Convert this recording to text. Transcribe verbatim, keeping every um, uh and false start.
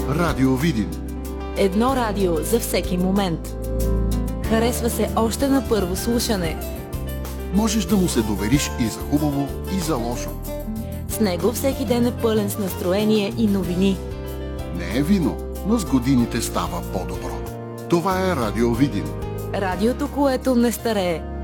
Радио Видин. Едно радио за всеки момент. Харесва се още на първо слушане. Можеш да му се довериш и за хубаво, и за лошо. С него всеки ден е пълен с настроение и новини. Не е вино, но с годините става по-добро. Това е Радио Видин. Радиото, което не старее.